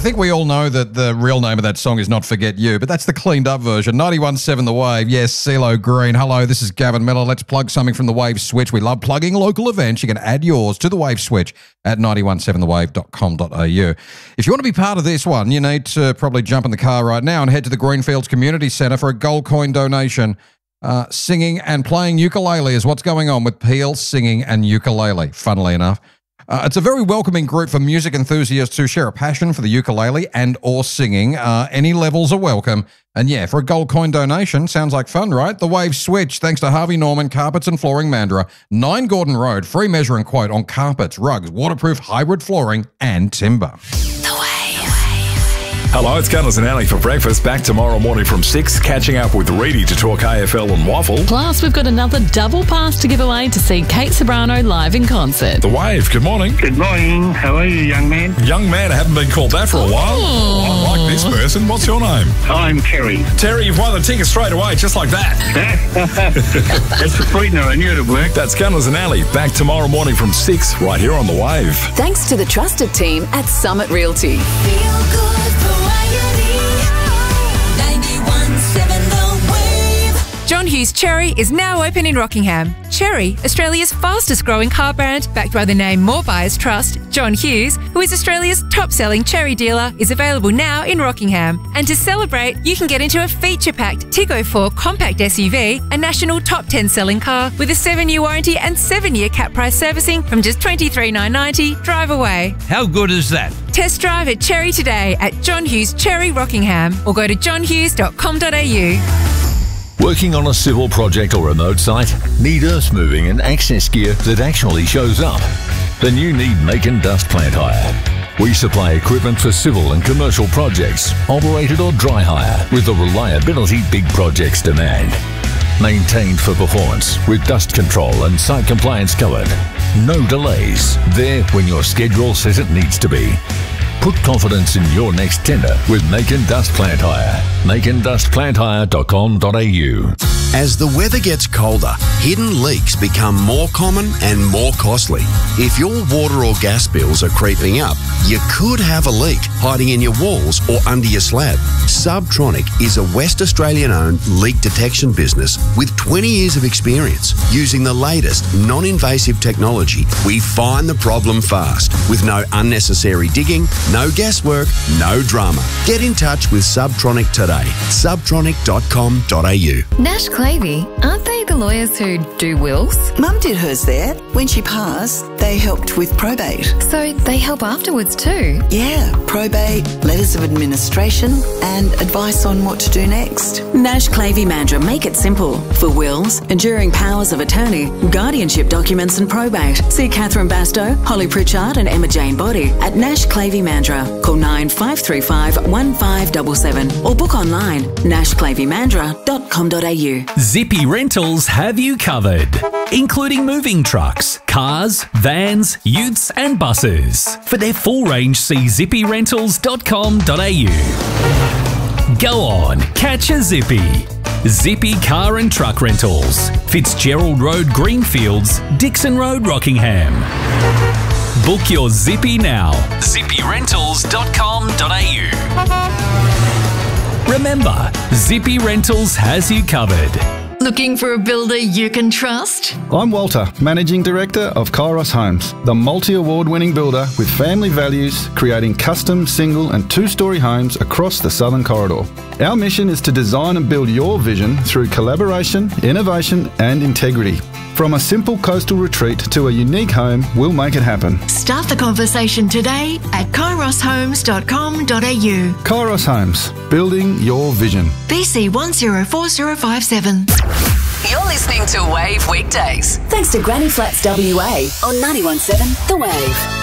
think we all know that the real name of that song is Not Forget You, but that's the cleaned up version. 91.7 The Wave. Yes, CeeLo Green. Hello, this is Gavin Miller. Let's plug something from the Wave Switch. We love plugging local events. You can add yours to the Wave Switch at 917thewave.com.au. If you want to be part of this one, you need to probably jump in the car right now and head to the Greenfields Community Centre for a gold coin donation. Singing and playing ukulele is what's going on with Peel Singing and Ukulele, funnily enough. It's a very welcoming group for music enthusiasts who share a passion for the ukulele and or singing. Any levels are welcome. And yeah, for a gold coin donation, sounds like fun, right? The Wave Switch, thanks to Harvey Norman Carpets and Flooring Mandurah, 9 Gordon Road, free measure and quote on carpets, rugs, waterproof hybrid flooring and timber. Hello, it's Gunners and Alley for breakfast. Back tomorrow morning from 6, catching up with Reedy to talk AFL and Waffle. Plus, we've got another double pass to give away to see Kate Sobrano live in concert. The Wave, good morning. Good morning. How are you, young man? Young man, I haven't been called that for a while. I like this person. What's your name? I'm Terry. Terry, you've won the ticket straight away, just like that. That's a sweetener. I knew it'd work. That's Gunners and Alley. Back tomorrow morning from 6, right here on The Wave. Thanks to the trusted team at Summit Realty. Feel good variety. 91.7 The Wave. John Hughes Cherry is now open in Rockingham. Cherry, Australia's fastest growing car brand, backed by the name More Buyers Trust, John Hughes, who is Australia's top-selling cherry dealer, is available now in Rockingham. And to celebrate, you can get into a feature-packed Tiggo 4 compact SUV, a national top 10 selling car with a 7-year warranty and 7-year cap price servicing from just $23,990. Drive away. How good is that? Test drive at Cherry today at John Hughes Cherry Rockingham or go to johnhughes.com.au. Working on a civil project or remote site? Need earth moving and access gear that actually shows up? Then you need Macon Dust Plant Hire. We supply equipment for civil and commercial projects, operated or dry hire, with the reliability big projects demand. Maintained for performance with dust control and site compliance covered. No delays. There when your schedule says it needs to be. Put confidence in your next tender with Macon Dust Plant Hire. MaconDustPlantHire.com.au. As the weather gets colder, hidden leaks become more common and more costly. If your water or gas bills are creeping up, you could have a leak hiding in your walls or under your slab. Subtronic is a West Australian-owned leak detection business with 20 years of experience. Using the latest non-invasive technology, we find the problem fast with no unnecessary digging, no guesswork, no drama. Get in touch with Subtronic today. Subtronic.com.au. Nash Clavey, aren't they the lawyers who do wills? Mum did hers there. When she passed, they helped with probate. So they help afterwards too? Yeah, probate, letters of administration, and advice on what to do next. Nash Clavey Mandurah make it simple. For wills, enduring powers of attorney, guardianship documents and probate. See Catherine Bastow, Holly Pritchard and Emma Jane Body at Nash Clavey Mandurah. Call 9535 1577 or book online nashclaveymandurah.com.au. Zippy Rentals have you covered, including moving trucks, cars, vans, utes and buses. For their full range, see zippyrentals.com.au. Go on, catch a Zippy. Zippy Car and Truck Rentals, Fitzgerald Road, Greenfields, Dixon Road, Rockingham. Book your Zippy now. zippyrentals.com.au. Remember, Zippy Rentals has you covered. Looking for a builder you can trust? I'm Walter, Managing Director of Kairos Homes, the multi-award-winning builder with family values, creating custom, single and two-storey homes across the Southern Corridor. Our mission is to design and build your vision through collaboration, innovation and integrity. From a simple coastal retreat to a unique home, we'll make it happen. Start the conversation today at kairoshomes.com.au. Kairos Homes, building your vision. BC 104057. You're listening to Wave Weekdays. Thanks to Granny Flats WA on 91.7 The Wave.